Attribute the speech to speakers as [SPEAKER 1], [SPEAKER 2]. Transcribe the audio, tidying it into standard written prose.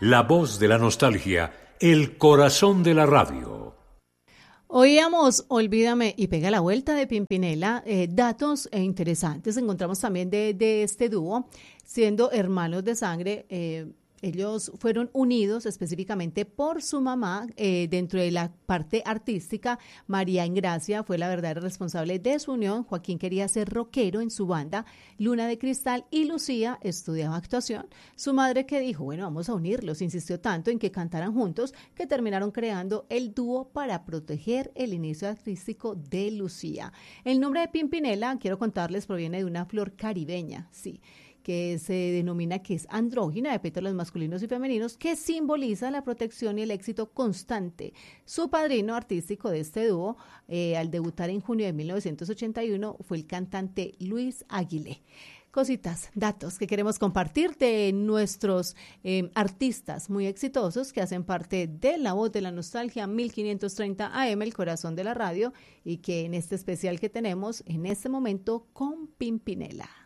[SPEAKER 1] la voz de la nostalgia, el corazón de la radio.
[SPEAKER 2] Oíamos Olvídame y Pega la Vuelta de Pimpinela, datos interesantes. Encontramos también de este dúo, siendo hermanos de sangre. Ellos fueron unidos específicamente por su mamá dentro de la parte artística. María Ingracia fue la verdadera responsable de su unión. Joaquín quería ser rockero en su banda Luna de Cristal y Lucía estudiaba actuación. Su madre que dijo, bueno, vamos a unirlos, insistió tanto en que cantaran juntos que terminaron creando el dúo para proteger el inicio artístico de Lucía. El nombre de Pimpinela, quiero contarles, proviene de una flor caribeña, sí, que se denomina que es andrógina, de pétalos masculinos y femeninos, que simboliza la protección y el éxito constante. Su padrino artístico de este dúo, al debutar en junio de 1981, fue el cantante Luis Aguilé. Cositas, datos que queremos compartir de nuestros artistas muy exitosos que hacen parte de La Voz de la Nostalgia 1530 AM, el corazón de la radio, y que en este especial que tenemos en este momento con Pimpinela.